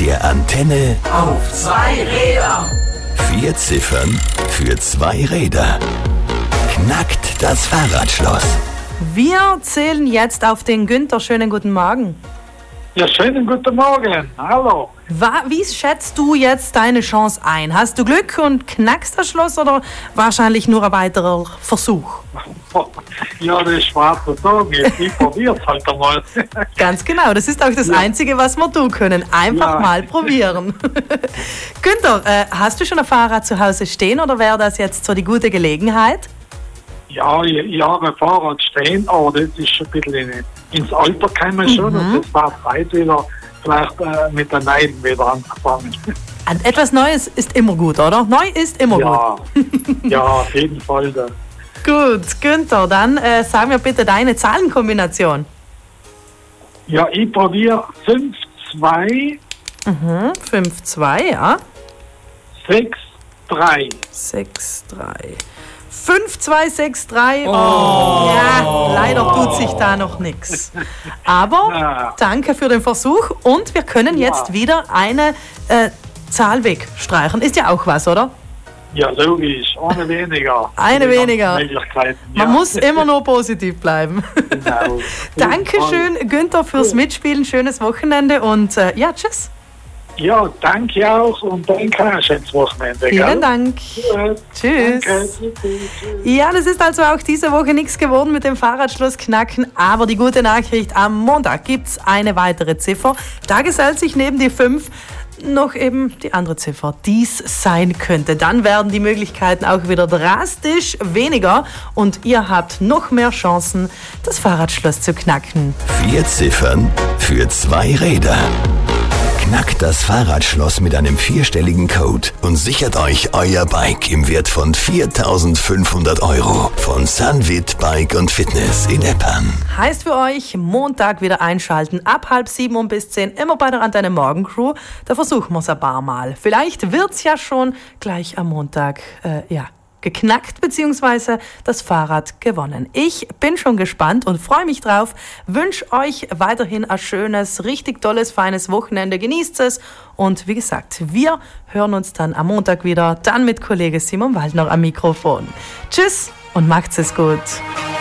Der Antenne Auf 2 Räder. 4 Ziffern für 2 Räder. Knackt das Fahrradschloss. Wir zählen jetzt auf den Günther. Schönen guten Morgen. Ja, schönen guten Morgen. Hallo. Wie schätzt du jetzt deine Chance ein? Hast du Glück und knackst das Schloss oder wahrscheinlich nur ein weiterer Versuch? Ja, das ist schwer zu sagen. Ich probiere es halt einmal. Ganz genau, das ist auch das Einzige, was wir tun können. Einfach mal probieren. Günther, hast du schon ein Fahrrad zu Hause stehen oder wäre das jetzt so die gute Gelegenheit? Ja, ich habe ein Fahrrad stehen, aber das ist schon ein bisschen ins Alter gekommen schon. Und das war Zeit wieder, vielleicht mit der Neiden wieder anzufangen. Etwas Neues ist immer gut, oder? Neu ist immer gut. Ja, auf jeden Fall. Gut, Günther, dann sag mir bitte deine Zahlenkombination. Ja, ich probiere 5, 2, 5, 2, ja. 6, 3. 6, 3. 5, 2, 6, 3. Ja, leider tut sich da noch nichts. Aber danke für den Versuch und wir können jetzt wieder eine Zahl wegstreichen. Ist ja auch was, oder? Ja, logisch. Eine weniger. Eine weniger. Möglichkeiten. Man muss immer nur positiv bleiben. Genau. Dankeschön, Günther, fürs Mitspielen. Schönes Wochenende und ja, tschüss. Ja, danke auch und danke auch. Schönes Wochenende. Vielen Dank. Tschüss. Danke. Ja, das ist also auch diese Woche nichts geworden mit dem Fahrradschloss knacken, aber die gute Nachricht, am Montag gibt es eine weitere Ziffer. Da gesellt sich neben die 5 noch eben die andere Ziffer, die es sein könnte. Dann werden die Möglichkeiten auch wieder drastisch weniger und ihr habt noch mehr Chancen, das Fahrradschloss zu knacken. 4 Ziffern für 2 Räder. Knackt das Fahrradschloss mit einem 4-stelligen Code und sichert euch euer Bike im Wert von 4.500 € von Sunwit Bike und Fitness in Eppan. Heißt für euch, Montag wieder einschalten, ab 6:30 und bis 10, immer bei der Antenne Morgencrew. Da versuchen wir es ein paar Mal. Vielleicht wird es ja schon gleich am Montag, geknackt bzw. das Fahrrad gewonnen. Ich bin schon gespannt und freue mich drauf. Wünsche euch weiterhin ein schönes, richtig tolles, feines Wochenende. Genießt es und wie gesagt, wir hören uns dann am Montag wieder, dann mit Kollege Simon Waldner am Mikrofon. Tschüss und macht's es gut.